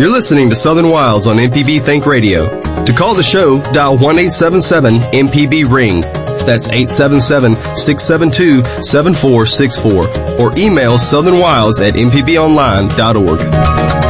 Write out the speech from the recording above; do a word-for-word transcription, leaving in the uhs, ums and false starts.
You're listening to Southern Wilds on M P B Think Radio. To call the show, dial one eight seven seven M P B ring. That's eight seven seven, six seven two, seven four six four. Or email southern wilds at m p b online dot org.